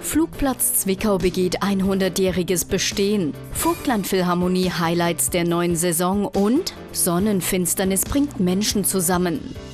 Flugplatz Zwickau begeht 100-jähriges Bestehen. Vogtland Philharmonie Highlights der neuen Saison und Sonnenfinsternis bringt Menschen zusammen.